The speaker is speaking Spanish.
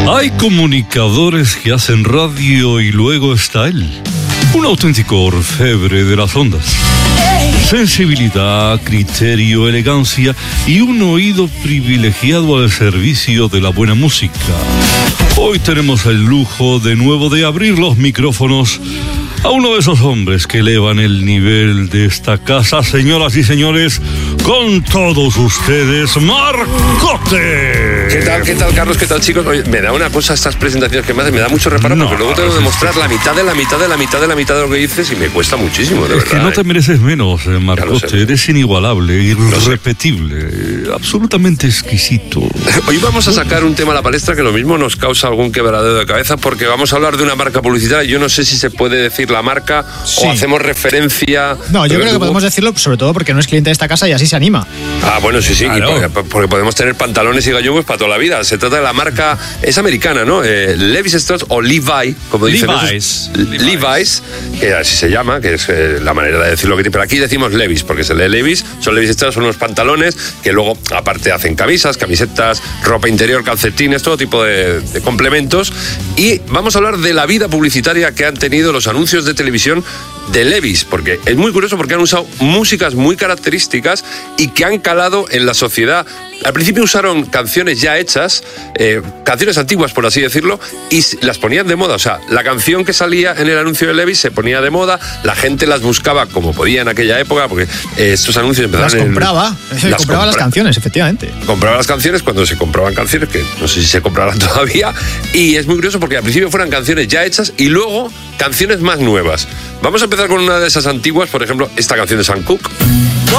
Hay comunicadores que hacen radio y luego está él, un auténtico orfebre de las ondas. Sensibilidad, criterio, elegancia y un oído privilegiado al servicio de la buena música. Hoy tenemos el lujo de nuevo de abrir los micrófonos a uno de esos hombres que elevan el nivel de esta casa. Señoras y señores, con todos ustedes, Marcote. ¿Qué tal, Carlos? ¿Qué tal, chicos? Oye, me da una cosa estas presentaciones que me hacen, me da mucho reparo, porque luego tengo que demostrar la mitad de lo que dices y me cuesta muchísimo, de verdad. Es que no te mereces menos, Marcote. Eres inigualable, irrepetible, absolutamente exquisito. Hoy vamos a sacar un tema a la palestra que lo mismo nos causa algún quebradero de cabeza, porque vamos a hablar de una marca publicitaria. Yo no sé si se puede decir la marca o hacemos referencia. No, yo creo que podemos decirlo, sobre todo porque no es cliente de esta casa y así se anima. Ah, bueno, sí, claro. y porque podemos tener pantalones y gallumbos para toda la vida. Se trata de la marca, es americana, ¿no? Levi Strauss o Levi, como dicen. Levi's, que así se llama, que es la manera de decirlo que tiene. Pero aquí decimos Levi's, porque se lee Levi's. Son Levi Strauss, son unos pantalones que luego, aparte, hacen camisas, camisetas, ropa interior, calcetines, todo tipo de complementos. Y vamos a hablar de la vida publicitaria que han tenido los anuncios de televisión de Levi's, porque es muy curioso porque han usado músicas muy características y que han calado en la sociedad. Al principio usaron canciones ya hechas, canciones antiguas, por así decirlo, y las ponían de moda. O sea, la canción que salía en el anuncio de Levi's se ponía de moda, la gente las buscaba como podía en aquella época, porque estos anuncios empezaron... Las compraba las canciones, efectivamente. Compraba las canciones cuando se compraban canciones, que no sé si se comprarán todavía, y es muy curioso porque al principio fueran canciones ya hechas y luego canciones más nuevas. Vamos a empezar con una de esas antiguas, por ejemplo, esta canción de Sam Cooke.